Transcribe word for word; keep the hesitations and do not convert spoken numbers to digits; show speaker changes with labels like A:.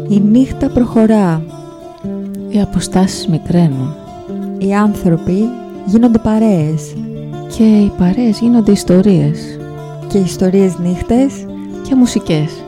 A: Η νύχτα προχωρά.
B: Οι αποστάσεις μικραίνουν.
A: Οι άνθρωποι γίνονται παρέες.
B: Και οι παρέες γίνονται ιστορίες.
A: Και ιστορίες νύχτες.
B: Και μουσικές.